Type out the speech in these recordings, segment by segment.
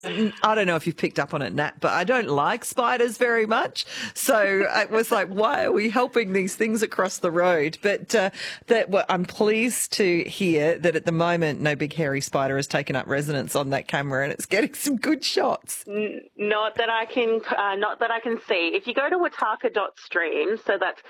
I don't know if you've picked up on it, Nat, but I don't like spiders very much. So it was like, why are we helping these things across the road? But I'm pleased to hear that at the moment no big hairy spider has taken up residence on that camera and it's getting some good shots. Not that I can see. If you go to wataka.stream, so that's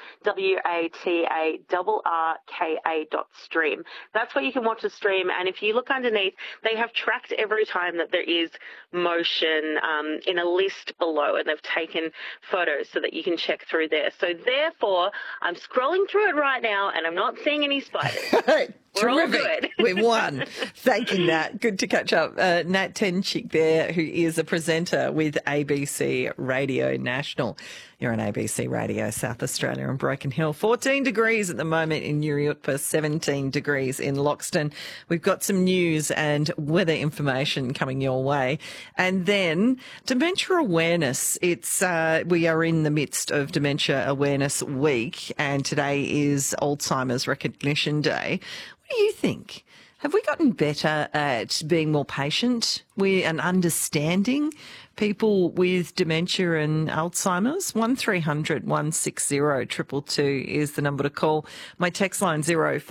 WATARRKA.stream, that's where you can watch the stream. And if you look underneath, they have tracked every time that there is motion in a list below, and they've taken photos so that you can check through there. So therefore, I'm scrolling through it right now and I'm not seeing any spiders. We're all good. We've won. Thank you, Nat. Good to catch up. Nat Tenchik there, who is a presenter with ABC Radio National. You're on ABC Radio South Australia and Broken Hill. 14 degrees at the moment in Uriutpa, 17 degrees in Loxton. We've got some news and weather information coming your way. And then dementia awareness. We are in the midst of Dementia Awareness Week, and today is Alzheimer's Recognition Day. What do you think? Have we gotten better at being more patient and understanding people with dementia and Alzheimer's? 1300 160 222 is the number to call. My text line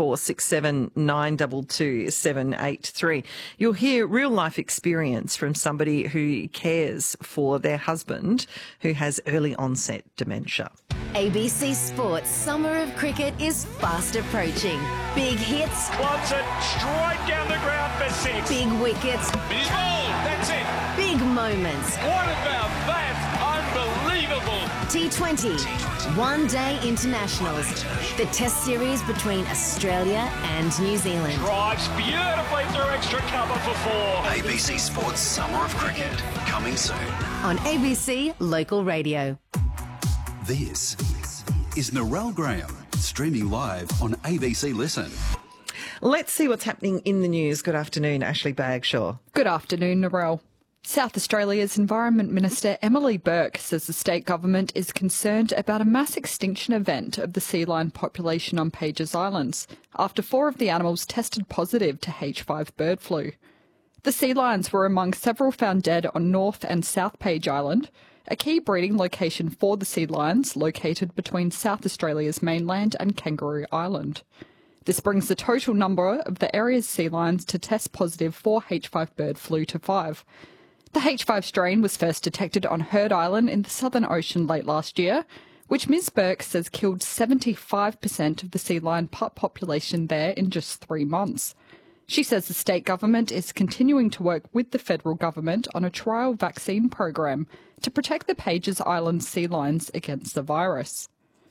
0467 922 783. You'll hear real life experience from somebody who cares for their husband who has early onset dementia. ABC Sports Summer of Cricket is fast approaching. Big hits. Wants it straight down the ground for six. Big wickets. He's bowled. That's it. Big moments. What about that? Unbelievable. T20. One-day internationals. The test series between Australia and New Zealand. Drives beautifully through extra cover for four. ABC Sports Summer of Cricket, coming soon. On ABC Local Radio. This is Narelle Graham, streaming live on ABC Listen. Let's see what's happening in the news. Good afternoon, Ashley Bagshaw. Good afternoon, Narelle. South Australia's Environment Minister Emily Burke says the state government is concerned about a mass extinction event of the sea lion population on Pages Islands after 4 of the animals tested positive to H5 bird flu. The sea lions were among several found dead on North and South Page Island, a key breeding location for the sea lions located between South Australia's mainland and Kangaroo Island. This brings the total number of the area's sea lions to test positive for H5 bird flu to 5. The H5 strain was first detected on Heard Island in the Southern Ocean late last year, which Ms Burke says killed 75% of the sea lion pup population there in just 3 months. She says the state government is continuing to work with the federal government on a trial vaccine program to protect the Pages Island sea lions against the virus.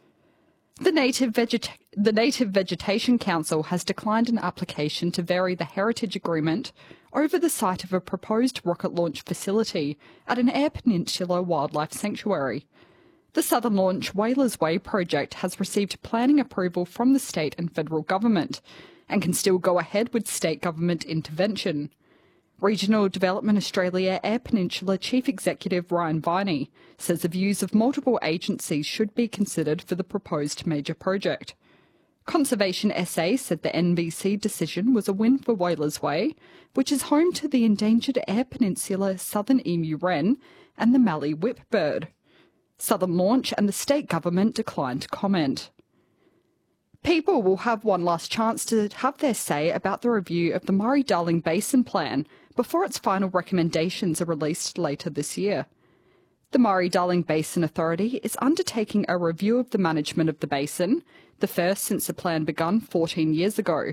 The Native Vegetation Council has declined an application to vary the heritage agreement over the site of a proposed rocket launch facility at an Eyre Peninsula wildlife sanctuary. The Southern Launch Whalers Way project has received planning approval from the state and federal government and can still go ahead with state government intervention. Regional Development Australia Eyre Peninsula Chief Executive Ryan Viney says the views of multiple agencies should be considered for the proposed major project. Conservation SA said the NBC decision was a win for Whalers Way, which is home to the endangered Eyre Peninsula southern emu wren and the Mallee whip bird. Southern Launch and the state government declined to comment. People will have one last chance to have their say about the review of the Murray-Darling Basin Plan before its final recommendations are released later this year. The Murray-Darling Basin Authority is undertaking a review of the management of the basin, the first since the plan begun 14 years ago.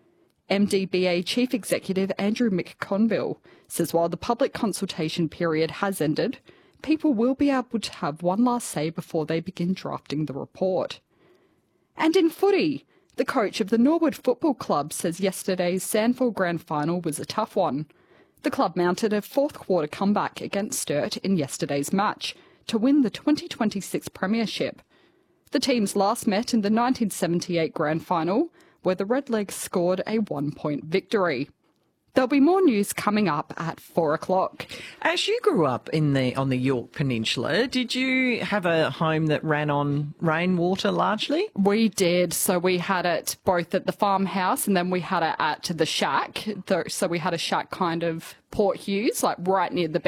MDBA Chief Executive Andrew McConville says while the public consultation period has ended, people will be able to have one last say before they begin drafting the report. And in footy, the coach of the Norwood Football Club says yesterday's Sandford Grand Final was a tough one. The club mounted a fourth-quarter comeback against Sturt in yesterday's match to win the 2026 Premiership. The teams last met in the 1978 Grand Final, where the Redlegs scored a 1-point victory. There'll be more news coming up at 4 o'clock. As you grew up on the York Peninsula, did you have a home that ran on rainwater largely? We did. So we had it both at the farmhouse and then we had it at the shack. So we had a shack kind of Port Hughes, like right near the